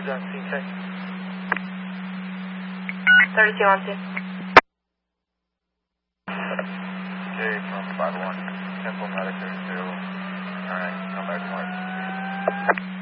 is on scene check. 32 on scene. Okay, from 5-1. Temple Medic 2. Alright, come back to 1.